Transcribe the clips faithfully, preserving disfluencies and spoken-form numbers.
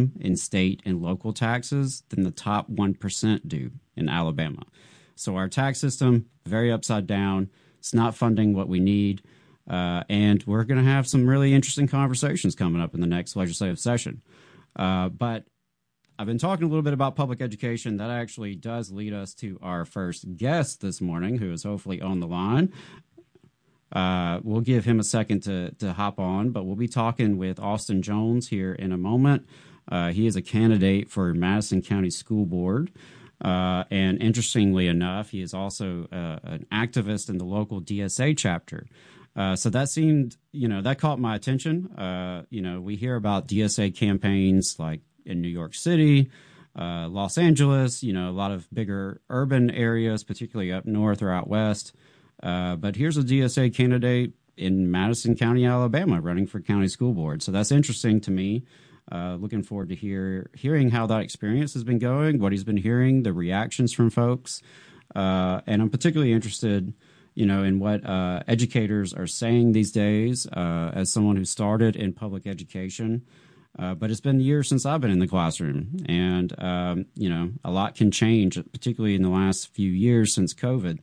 income in state and local taxes than the top one percent do in Alabama. So our tax system, very upside down. It's not funding what we need. Uh, and we're going to have some really interesting conversations coming up in the next legislative session. Uh, but I've been talking a little bit about public education. That actually does lead us to our first guest this morning, who is hopefully on the line. Uh, we'll give him a second to, to hop on, but we'll be talking with Austin Jones here in a moment. Uh, he is a candidate for Madison County School Board. Uh, and interestingly enough, he is also uh, an activist in the local D S A chapter. Uh, so that seemed, you know, that caught my attention. Uh, you know, we hear about D S A campaigns like in New York City, uh, Los Angeles, you know, a lot of bigger urban areas, particularly up north or out west. Uh, but here's a D S A candidate in Madison County, Alabama, running for county school board. So that's interesting to me. Uh, looking forward to hear hearing how that experience has been going, what he's been hearing, the reactions from folks. Uh, and I'm particularly interested you know, in what uh, educators are saying these days uh, as someone who started in public education. Uh, but it's been years since I've been in the classroom. And, um, you know, a lot can change, particularly in the last few years since COVID.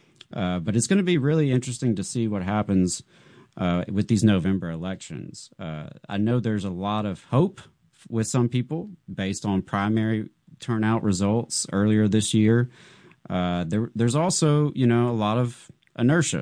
Uh, but it's going to be really interesting to see what happens uh, with these November elections. Uh, I know there's a lot of hope with some people based on primary turnout results earlier this year. Uh, there, there's also, you know, a lot of inertia.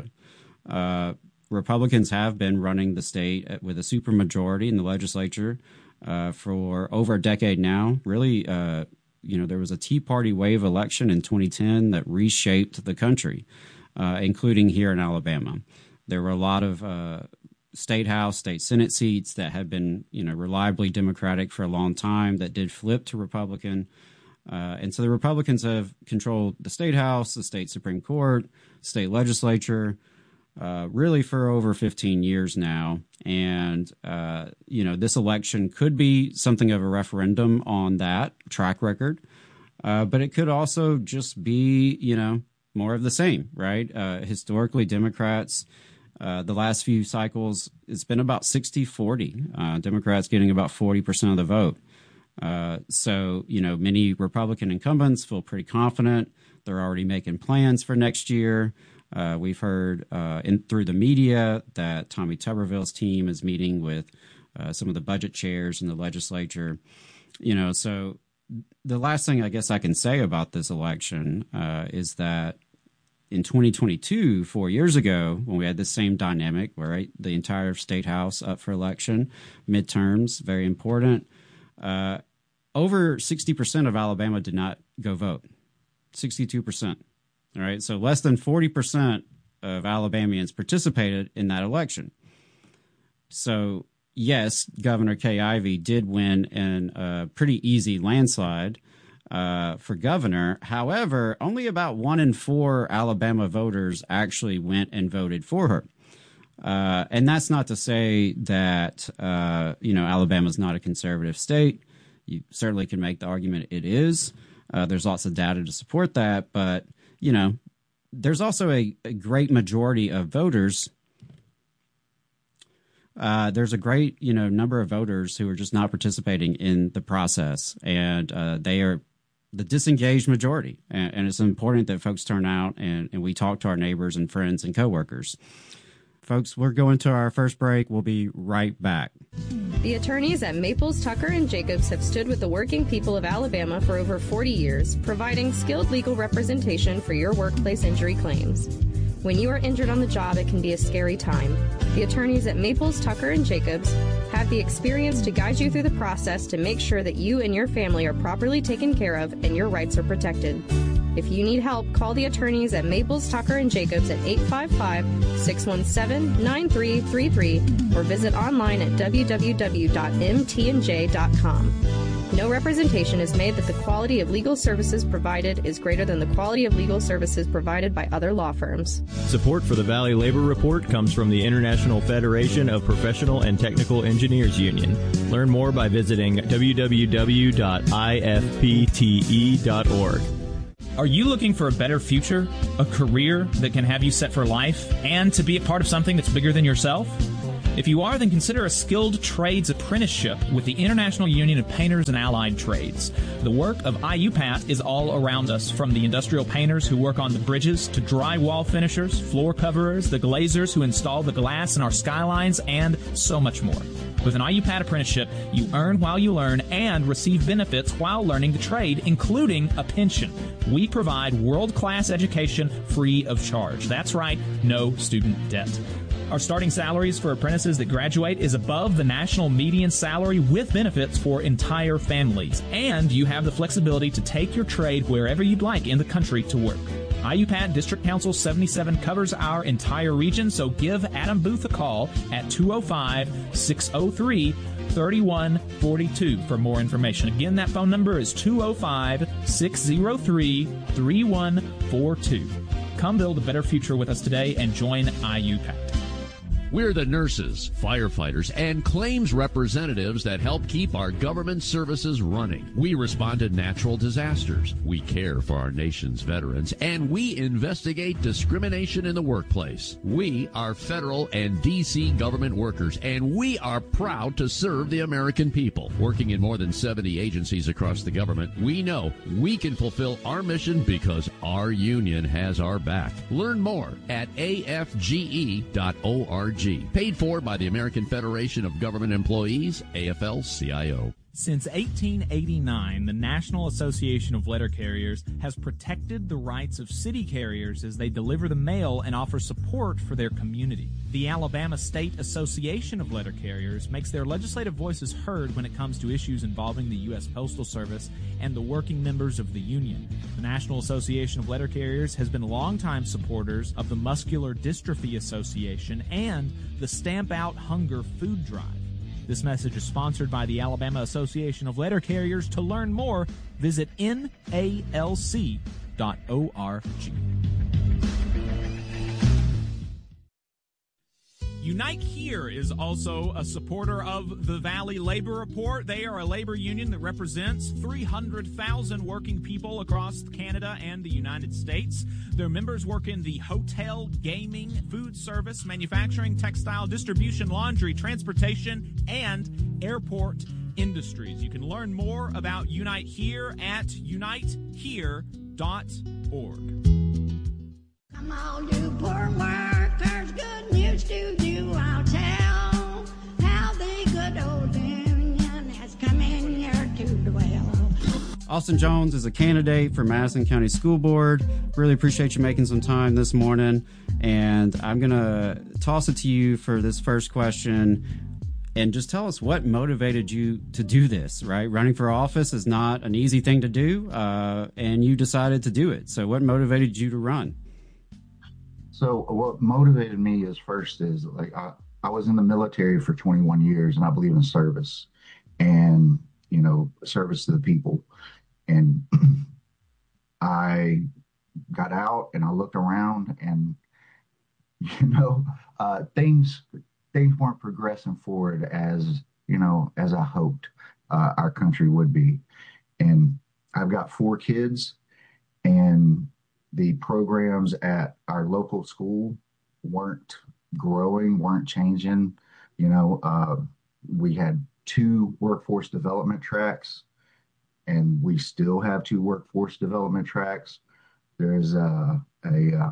Uh, Republicans have been running the state with a supermajority in the legislature uh, for over a decade now. Really, uh, you know, there was a Tea Party wave election in twenty ten that reshaped the country, uh, including here in Alabama. There were a lot of uh, state house, state senate seats that had been, you know, reliably Democratic for a long time that did flip to Republican. Uh, and so the Republicans have controlled the state house, the state Supreme Court, state legislature, uh, really for over fifteen years now. And, uh, you know, this election could be something of a referendum on that track record. Uh, but it could also just be, you know, more of the same, right? Uh, historically, Democrats, uh, the last few cycles, it's been about sixty forty, uh, Democrats getting about forty percent of the vote. Uh, so, you know, many Republican incumbents feel pretty confident. They're already making plans for next year. Uh, we've heard uh, in through the media that Tommy Tuberville's team is meeting with uh, some of the budget chairs in the legislature. You know, so the last thing I guess I can say about this election uh, is that in twenty twenty-two, four years ago, when we had the same dynamic, right, the entire state house up for election, midterms, very important. Uh, over sixty percent of Alabama did not go vote, sixty-two percent. All right. So less than forty percent of Alabamians participated in that election. So, yes, Governor Kay Ivey did win in a pretty easy landslide uh, for governor. However, only about one in four Alabama voters actually went and voted for her. Uh, and that's not to say that, uh, you know, Alabama's not a conservative state. You certainly can make the argument it is. Uh, there's lots of data to support that. But, you know, there's also a, a great majority of voters. Uh, there's a great, you know, number of voters who are just not participating in the process. And uh, they are the disengaged majority. And, and it's important that folks turn out and, and we talk to our neighbors and friends and coworkers. Folks, we're going to our first break. We'll be right back. The attorneys at Maples, Tucker, and Jacobs have stood with the working people of Alabama for over forty years, providing skilled legal representation for your workplace injury claims. When you are injured on the job, it can be a scary time. The attorneys at Maples, Tucker, and Jacobs have the experience to guide you through the process to make sure that you and your family are properly taken care of and your rights are protected. If you need help, call the attorneys at Maples, Tucker, and Jacobs at eight five five, six one seven, nine three three three or visit online at w w w dot m t n j dot com. No representation is made that the quality of legal services provided is greater than the quality of legal services provided by other law firms. Support for the Valley Labor Report comes from the International Federation of Professional and Technical Engineers Union. Learn more by visiting w w w dot i f p t e dot org. Are you looking for a better future, a career that can have you set for life, and to be a part of something that's bigger than yourself? If you are, then consider a skilled trades apprenticeship with the International Union of Painters and Allied Trades. The work of I U P A T is all around us, from the industrial painters who work on the bridges to drywall finishers, floor coverers, the glazers who install the glass in our skylines, and so much more. With an I U P A T apprenticeship, you earn while you learn and receive benefits while learning the trade, including a pension. We provide world-class education free of charge. That's right, no student debt. Our starting salaries for apprentices that graduate is above the national median salary with benefits for entire families. And you have the flexibility to take your trade wherever you'd like in the country to work. I U P A T District Council seventy-seven covers our entire region, so give Adam Booth a call at two oh five, six oh three, three one four two for more information. Again, that phone number is two oh five, six oh three, three one four two. Come build a better future with us today and join I U P A T. We're the nurses, firefighters, and claims representatives that help keep our government services running. We respond to natural disasters. We care for our nation's veterans, and we investigate discrimination in the workplace. We are federal and D C government workers, and we are proud to serve the American people. Working in more than seventy agencies across the government, we know we can fulfill our mission because our union has our back. Learn more at A F G E dot org. Paid for by the American Federation of Government Employees, A F L C I O. Since eighteen eighty-nine, the National Association of Letter Carriers has protected the rights of city carriers as they deliver the mail and offer support for their community. The Alabama State Association of Letter Carriers makes their legislative voices heard when it comes to issues involving the U S Postal Service and the working members of the union. The National Association of Letter Carriers has been longtime supporters of the Muscular Dystrophy Association and the Stamp Out Hunger food drive. This message is sponsored by the Alabama Association of Letter Carriers. To learn more, visit N A L C dot org. Unite Here is also a supporter of the Valley Labor Report. They are a labor union that represents three hundred thousand working people across Canada and the United States. Their members work in the hotel, gaming, food service, manufacturing, textile, distribution, laundry, transportation, and airport industries. You can learn more about Unite Here at unite here dot org. Come on, you poor workers, good news to you I'll tell, how the good old union has come in here to dwell. Austin Jones is a candidate for Madison County School Board. Really appreciate you making some time this morning, and I'm going to toss it to you for this first question. And just tell us what motivated you to do this, right? Running for office is not an easy thing to do, uh, and you decided to do it. So what motivated you to run? So what motivated me is first is like I, I was in the military for twenty-one years, and I believe in service and, you know, service to the people. And I got out and I looked around and, you know, uh, things things weren't progressing forward as, you know, as I hoped uh, our country would be. And I've got four kids, and the programs at our local school weren't growing, weren't changing. You know, uh, we had two workforce development tracks, and we still have two workforce development tracks. There's a, a, a,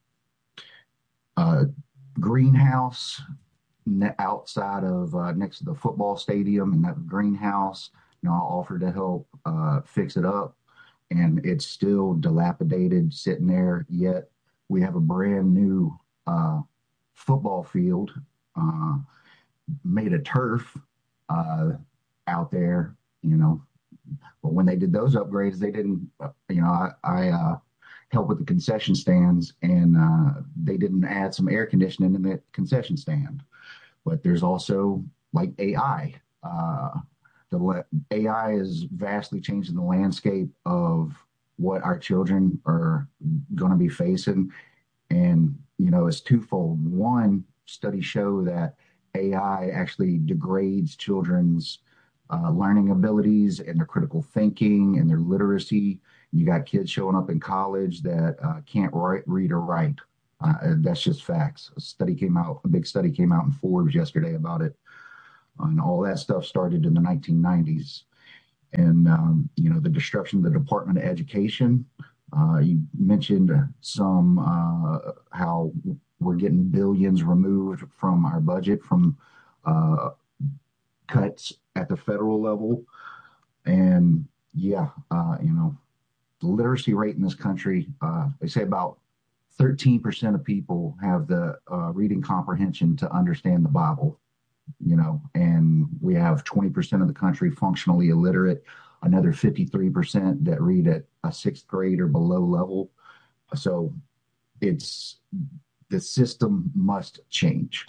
a greenhouse outside of uh, next to the football stadium, and that greenhouse, you know, I offered to help uh, fix it up. And it's still dilapidated, sitting there. Yet we have a brand new uh, football field uh, made of turf uh, out there, you know. But when they did those upgrades, they didn't, uh, you know, I, I uh, helped with the concession stands, and uh, they didn't add some air conditioning in the concession stand. But there's also like A I. Uh, The A I is vastly changing the landscape of what our children are going to be facing. And, you know, it's twofold. One, studies show that A I actually degrades children's uh, learning abilities and their critical thinking and their literacy. You got kids showing up in college that uh, can't write, read or write. Uh, that's just facts. A study came out, a big study came out in Forbes yesterday about it. And all that stuff started in the nineteen nineties. And, um, you know, the destruction of the Department of Education. Uh, you mentioned some uh, how we're getting billions removed from our budget from uh, cuts at the federal level. And yeah, uh, you know, the literacy rate in this country, uh, they say about thirteen percent of people have the uh, reading comprehension to understand the Bible, you know, and we have twenty percent of the country functionally illiterate, another fifty-three percent that read at a sixth grade or below level. So it's the system must change.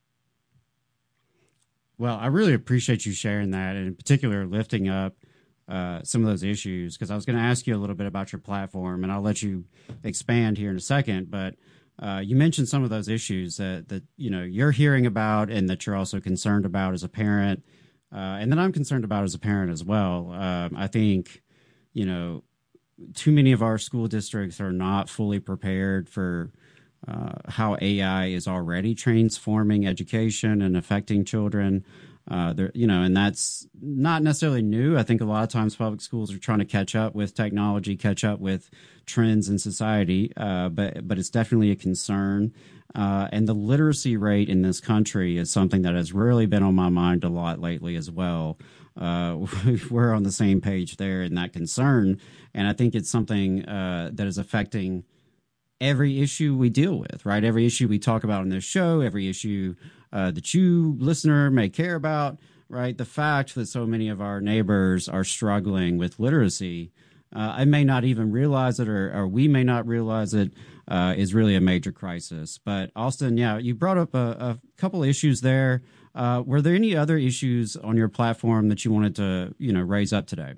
Well, I really appreciate you sharing that, and in particular, lifting up uh, some of those issues, because I was going to ask you a little bit about your platform, and I'll let you expand here in a second. But uh, you mentioned some of those issues that, that you know you're hearing about, and that you're also concerned about as a parent, uh, and that I'm concerned about as a parent as well. Um, I think you know too many of our school districts are not fully prepared for Uh, how A I is already transforming education and affecting children. Uh, there, you know, and that's not necessarily new. I think a lot of times public schools are trying to catch up with technology, catch up with trends in society. Uh, but but it's definitely a concern. Uh, and the literacy rate in this country is something that has really been on my mind a lot lately as well. Uh, we're on the same page there in that concern, and I think it's something uh, that is affecting every issue we deal with, right? Every issue we talk about on this show, every issue uh, that you, listener, may care about, right? The fact that so many of our neighbors are struggling with literacy, uh, I may not even realize it, or, or we may not realize it, uh, is really a major crisis. But Austin, yeah, you brought up a, a couple issues there. Uh, were there any other issues on your platform that you wanted to, you know, raise up today?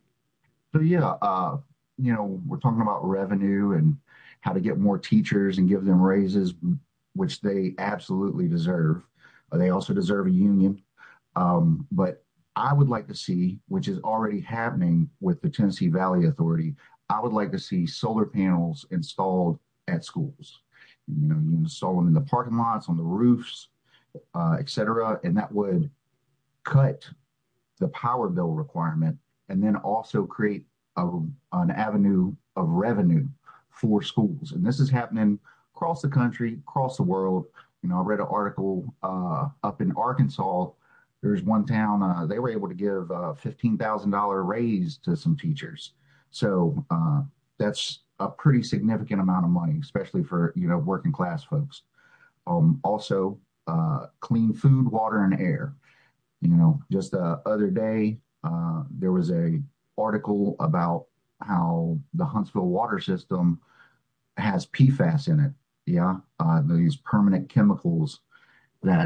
So yeah, uh, you know, we're talking about revenue and how to get more teachers and give them raises, which they absolutely deserve. Uh, they also deserve a union. Um, but I would like to see, which is already happening with the Tennessee Valley Authority, I would like to see solar panels installed at schools. You know, you install them in the parking lots, on the roofs, uh, et cetera, and that would cut the power bill requirement and then also create a, an avenue of revenue for schools. And this is happening across the country, across the world. You know, I read an article uh, up in Arkansas. There's one town, uh, they were able to give a fifteen thousand dollars raise to some teachers. So uh, that's a pretty significant amount of money, especially for, you know, working class folks. Um, also, uh, clean food, water, and air. You know, just the other day, uh, there was a article about how the Huntsville water system has P FAS in it. Yeah, uh, these permanent chemicals that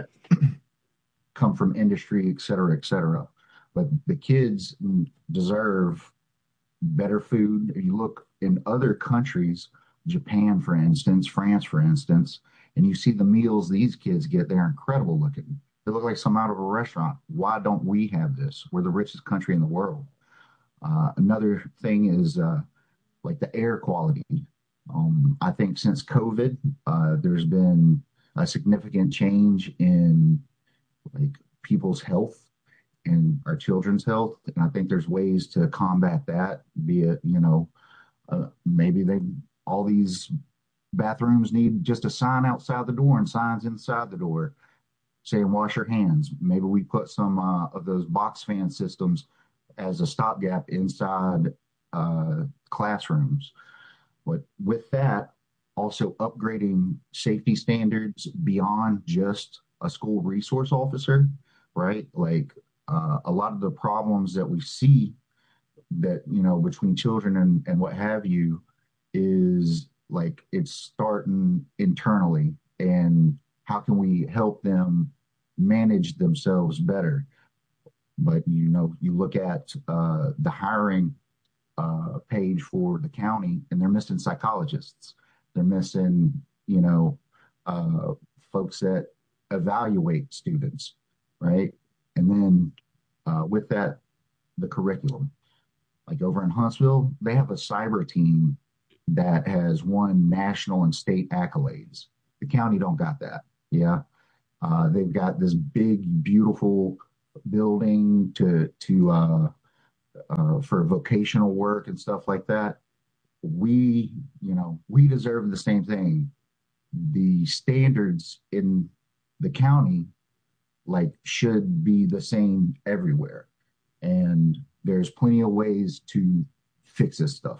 come from industry, et cetera, et cetera. But the kids deserve better food. If you look in other countries, Japan, for instance, France, for instance, and you see the meals these kids get, they're incredible looking. They look like some out of a restaurant. Why don't we have this? We're the richest country in the world. Uh, another thing is uh, like the air quality. Um, I think since COVID, uh, there's been a significant change in like people's health and our children's health. And I think there's ways to combat that, be it, you know, uh, maybe they, all these bathrooms need just a sign outside the door and signs inside the door saying wash your hands. Maybe we put some uh, of those box fan systems as a stopgap inside uh, classrooms. But with that, also upgrading safety standards beyond just a school resource officer, right? Like uh, a lot of the problems that we see that, you know, between children and, and what have you is like it's starting internally. And how can we help them manage themselves better? But, you know, you look at uh, the hiring uh, page for the county, and they're missing psychologists. They're missing, you know, uh, folks that evaluate students, right? And then uh, with that, the curriculum. Like over in Huntsville, they have a cyber team that has won national and state accolades. The county don't got that. Yeah. Uh, they've got this big, beautiful building to to uh, uh, for vocational work and stuff like that. We, you know, we deserve the same thing. The standards in the county, like, should be the same everywhere, and there's plenty of ways to fix this stuff.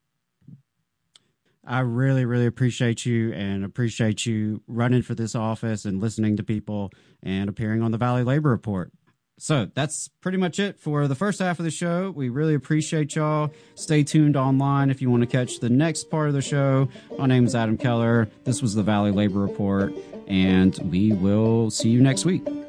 I really, really appreciate you and appreciate you running for this office and listening to people and appearing on the Valley Labor Report. So that's pretty much it for the first half of the show. We really appreciate y'all. Stay tuned online if you want to catch the next part of the show. My name is Adam Keller. This was the Valley Labor Report, and we will see you next week.